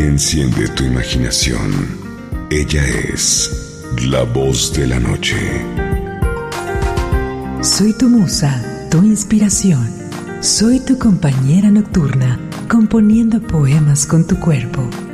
Enciende tu imaginación. Ella es la voz de la noche. Soy tu musa, tu inspiración. Soy tu compañera nocturna, componiendo poemas con tu cuerpo.